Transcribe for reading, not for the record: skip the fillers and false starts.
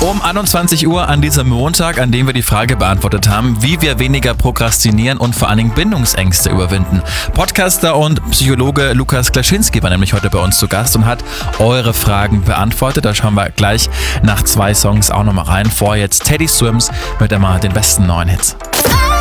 Um 21 Uhr an diesem Montag, an dem wir die Frage beantwortet haben, wie wir weniger prokrastinieren und vor allen Dingen Bindungsängste überwinden. Podcaster und Psychologe Lukas Klaschinski war nämlich heute bei uns zu Gast und hat eure Fragen beantwortet. Da schauen wir gleich nach 2 Songs auch nochmal rein. Vor jetzt Teddy Swims mit immer den besten neuen Hits.